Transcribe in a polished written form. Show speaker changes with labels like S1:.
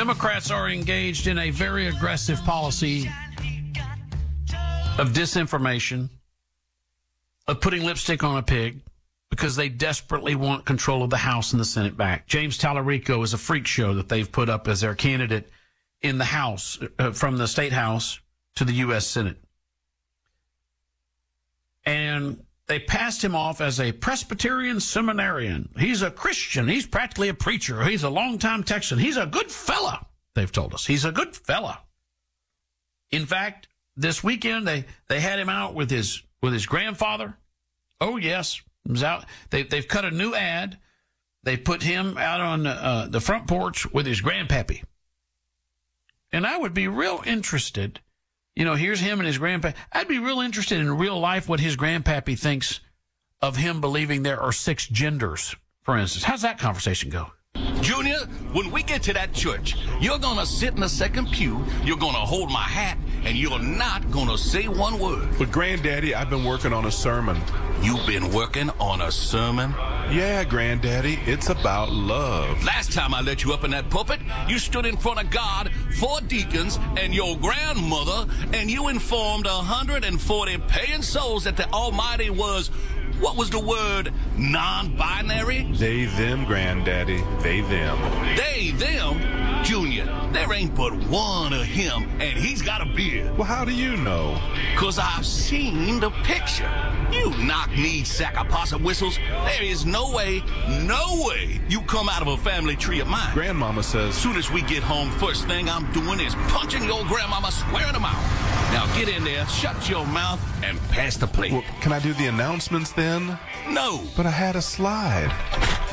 S1: Democrats are engaged in a very aggressive policy of disinformation, of putting lipstick on a pig, because they desperately want control of the House and the Senate back. James Tallarico is a freak show that they've put up as their candidate in the House, from the State House to the U.S. Senate. And they passed him off as a Presbyterian seminarian. He's a Christian. He's practically a preacher. He's a longtime Texan. He's a good fella, they've told us. He's a good fella. In fact, this weekend, they had him out with his grandfather. Oh, yes. He was out. They've cut a new ad. They put him out on the front porch with his grandpappy. And I would be real interested. Here's him and his grandpappy. I'd be real interested in real life what his grandpappy thinks of him believing there are 6 genders, for instance. How's that conversation go?
S2: Junior, when we get to that church, you're going to sit in the second pew, you're going to hold my hat, and you're not going to say one word.
S3: But, Granddaddy, I've been working on a sermon.
S2: You've been working on a sermon?
S3: Yeah, Granddaddy, it's about love.
S2: Last time I let you up in that pulpit, you stood in front of God, 4 deacons, and your grandmother, and you informed 140 paying souls that the Almighty was, what was the word, non-binary?
S3: They, them, Granddaddy. They, them.
S2: They, them? Junior, there ain't but one of him, and he's got a beard.
S3: Well, how do you know?
S2: 'Cause I've seen the picture. You knock-kneed sack of possum whistles. There is no way you come out of a family tree of mine.
S3: Grandmama says...
S2: Soon as we get home, first thing I'm doing is punching your grandmama square in the mouth. Now get in there, shut your mouth, and pass the plate.
S3: Well, can I do the announcements then?
S2: No.
S3: But I had a slide.